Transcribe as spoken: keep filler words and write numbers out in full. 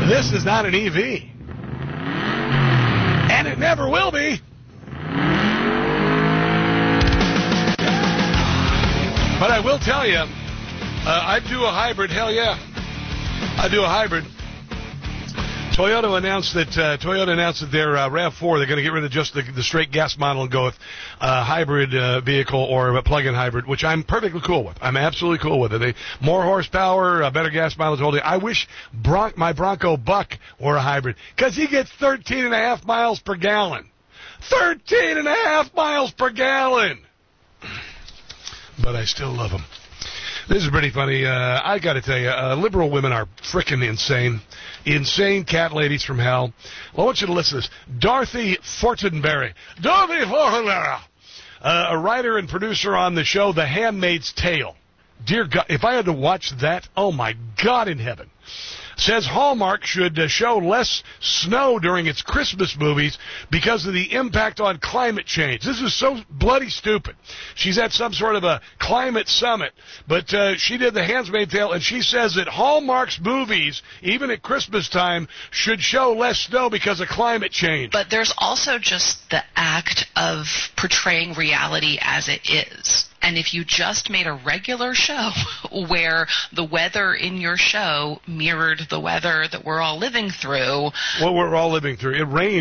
This is not an E V. And it never will be. But I will tell you, uh, I'd do a hybrid. Hell yeah. I'd do a hybrid. Toyota announced that uh, Toyota announced that their uh, RAV four, they're going to get rid of just the, the straight gas model and go with a uh, hybrid uh, vehicle or a plug-in hybrid, which I'm perfectly cool with. I'm absolutely cool with it. They, more horsepower, uh, better gas mileage. All day. I wish Bron- my Bronco Buck were a hybrid because he gets thirteen and a half miles per gallon. thirteen and a half miles per gallon. But I still love him. This is pretty funny. Uh, I got to tell you, uh, liberal women are frickin' insane. Insane cat ladies from hell. Well, I want you to listen to this. Dorothy Fortenberry. Dorothy Fortenberry. Uh, a writer and producer on the show The Handmaid's Tale. Dear God, if I had to watch that, oh my God in heaven. Says Hallmark should uh, show less snow during its Christmas movies because of the impact on climate change. This is so bloody stupid. She's at some sort of a climate summit, but uh, she did The Handmaid's Tale, and she says that Hallmark's movies, even at Christmas time, should show less snow because of climate change. But there's also just the act of portraying reality as it is. And if you just made a regular show where the weather in your show mirrored the weather that we're all living through. What we're all living through. It rained.